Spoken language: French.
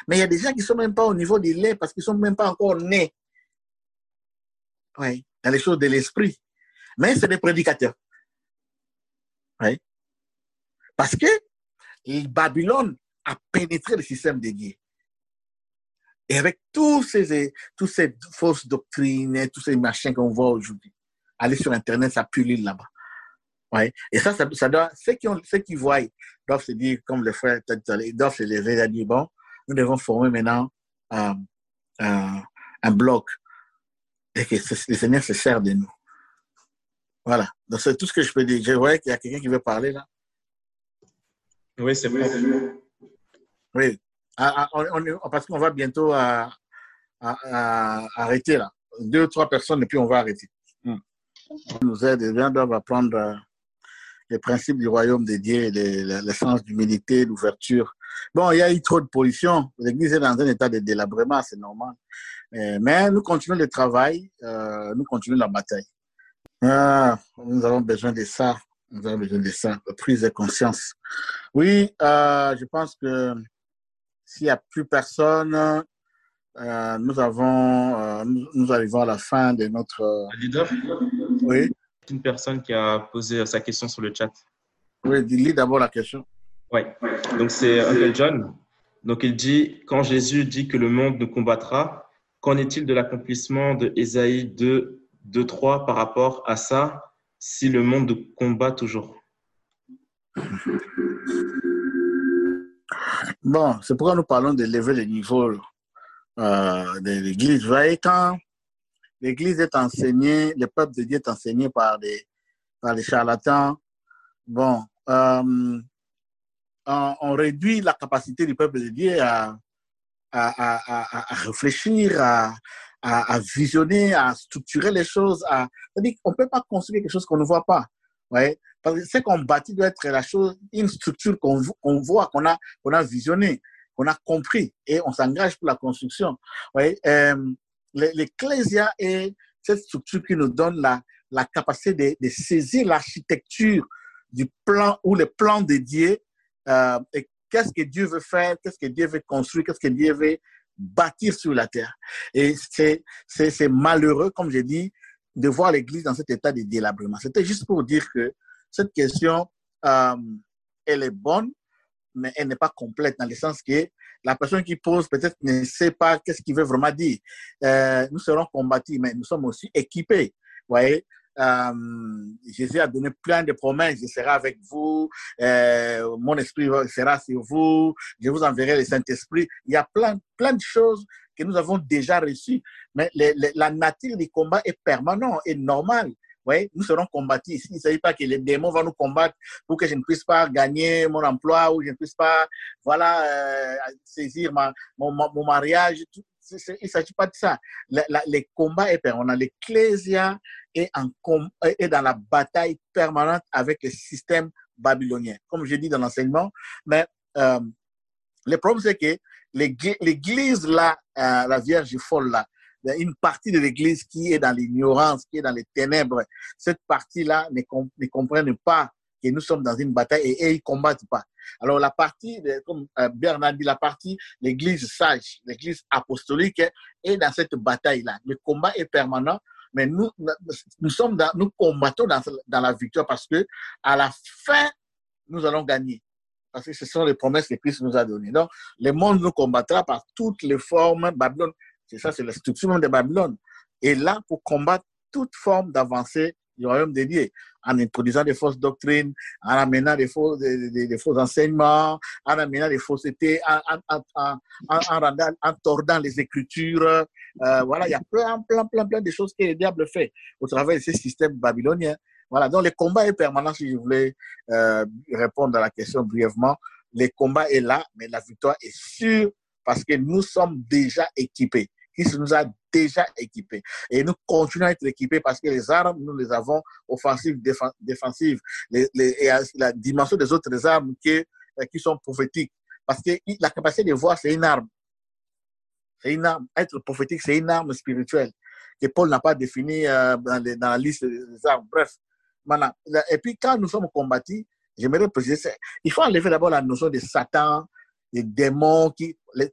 Mais il y a des gens qui ne sont même pas au niveau du lait parce qu'ils ne sont même pas encore nés. Oui, dans les choses de l'esprit. Mais c'est des prédicateurs. Oui. Parce que Babylone a pénétré le système de Dieu. Et avec toutes ces fausses doctrines, tous ces machins qu'on voit aujourd'hui, aller sur Internet, ça pullule là-bas. Ouais. Et ça doit, ceux qui voient doivent se dire, comme le frère, ils doivent se lever et dire, bon, nous devons former maintenant un bloc et que le Seigneur se sert de nous. Voilà. Donc, c'est tout ce que je peux dire. Je vois qu'il y a quelqu'un qui veut parler là. Oui, c'est vrai. Oui. Parce qu'on va bientôt arrêter là. 2 ou 3 personnes et puis on va arrêter. Nous aide, les gens doivent apprendre les principes du royaume de Dieu, l'essence d'humilité, d'ouverture. Bon, il y a eu trop de pollution. L'Église est dans un état de délabrement, c'est normal. Mais nous continuons le travail, nous continuons la bataille. Nous avons besoin de ça. Nous avons besoin de ça, de prise de conscience. Oui, je pense que s'il n'y a plus personne, nous arrivons à la fin de notre... Leader, oui. Une personne qui a posé sa question sur le chat. Oui, lis d'abord la question. Oui, donc c'est Uncle John. Donc il dit, quand Jésus dit que le monde nous combattra, qu'en est-il de l'accomplissement de Ésaïe 2, 3 par rapport à ça, si le monde nous combat toujours? Bon, c'est pourquoi nous parlons de lever le niveau de l'Église. Vous voyez, quand l'Église est enseignée, le peuple de Dieu est enseigné par les charlatans, bon, on réduit la capacité du peuple de Dieu à réfléchir, à visionner, à structurer les choses. C'est-à-dire qu'on ne peut pas construire quelque chose qu'on ne voit pas. Ouais? Parce que ce qu'on bâtit doit être la chose, une structure qu'on voit, qu'on a visionné, qu'on a compris, et on s'engage pour la construction. Ouais? L'Ecclésia est cette structure qui nous donne la capacité de saisir l'architecture du plan ou le plan de Dieu, et qu'est-ce que Dieu veut faire, qu'est-ce que Dieu veut construire, qu'est-ce que Dieu veut bâtir sur la terre. Et c'est malheureux, comme j'ai dit, de voir l'Église dans cet état de délabrement. C'était juste pour dire que cette question, elle est bonne, mais elle n'est pas complète, dans le sens que la personne qui pose peut-être ne sait pas qu'est-ce qu'il veut vraiment dire. Nous serons combattus, mais nous sommes aussi équipés. Vous voyez, Jésus a donné plein de promesses. Je serai avec vous, mon esprit sera sur vous, je vous enverrai le Saint-Esprit. Il y a plein de choses que nous avons déjà reçues, mais la nature du combat est permanente et normale. Oui, nous serons combattus. Il ne s'agit pas que les démons vont nous combattre pour que je ne puisse pas gagner mon emploi ou je ne puisse pas saisir mon mariage. Il ne s'agit pas de ça. Les combats est permanent. L'Ecclésia est dans la bataille permanente avec le système babylonien, comme je dis dans l'enseignement. Mais le problème, c'est que l'Église, là, la Vierge folle, là, il y a une partie de l'Église qui est dans l'ignorance, qui est dans les ténèbres. Cette partie-là ne comprennent pas que nous sommes dans une bataille et ils ne combattent pas. Alors, la partie, comme Bernard dit, la partie, l'Église sage, l'Église apostolique est dans cette bataille-là. Le combat est permanent, mais nous combattons dans la victoire parce que à la fin, nous allons gagner. Parce que ce sont les promesses que Christ nous a données. Donc, le monde nous combattra par toutes les formes. Babylone, c'est ça, c'est la structure même de Babylone. Et là, pour combattre toute forme d'avancée du royaume de Dieu, en introduisant des fausses doctrines, en amenant des faux enseignements, en amenant des faussetés, en tordant les Écritures. Voilà, il y a plein de choses que le diable fait au travers de ces systèmes babyloniens. Voilà, donc le combat est permanent, si je voulais répondre à la question brièvement. Le combat est là, mais la victoire est sûre parce que nous sommes déjà équipés. Christ nous a déjà équipés. Et nous continuons à être équipés parce que les armes, nous les avons offensives, défensives. Et la dimension des autres armes qui sont prophétiques. Parce que la capacité de voir, c'est une arme. C'est une arme. Être prophétique, c'est une arme spirituelle que Paul n'a pas définie dans la liste des armes. Bref. Voilà. Et puis, quand nous sommes combattus, j'aimerais préciser, il faut enlever d'abord la notion de Satan, des démons.